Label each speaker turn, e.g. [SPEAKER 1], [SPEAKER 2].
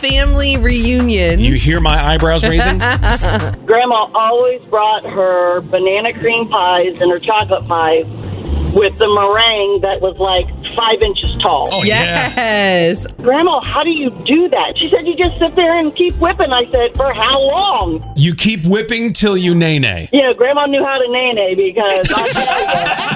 [SPEAKER 1] family reunion.
[SPEAKER 2] You hear my eyebrows raising?
[SPEAKER 3] Grandma always brought her banana cream pies and her chocolate pies with the meringue that was like 5 inches tall.
[SPEAKER 2] Oh,
[SPEAKER 1] Yes.
[SPEAKER 3] Grandma, how do you do that? She said, you just sit there and keep whipping. I said, for how long?
[SPEAKER 2] You keep whipping till you nay-nay.
[SPEAKER 3] Yeah, Grandma knew how to nay-nay because I tell you.